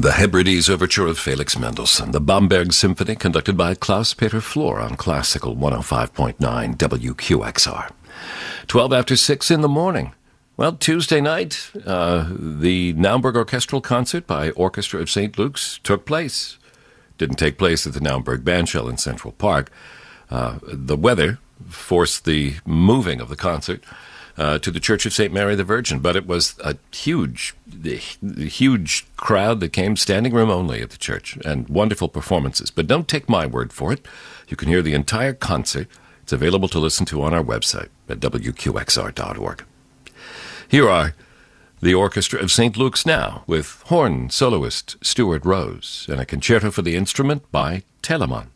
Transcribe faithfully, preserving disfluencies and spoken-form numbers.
The Hebrides Overture of Felix Mendelssohn, the Bamberg Symphony, conducted by Klaus-Peter Flohr on Classical one oh five point nine W Q X R. Twelve after six in the morning. Well, Tuesday night, uh, the Naumburg Orchestral Concert by Orchestra of Saint Luke's took place. Didn't take place at the Naumburg Bandshell in Central Park. Uh, the weather forced the moving of the concert Uh, to the Church of Saint Mary the Virgin, but it was a huge, huge crowd that came, standing room only at the church, and wonderful performances. But don't take my word for it. You can hear the entire concert. It's available to listen to on our website at W Q X R dot org. Here are the Orchestra of Saint Luke's now, with horn soloist Stuart Rose, and a concerto for the instrument by Telemann.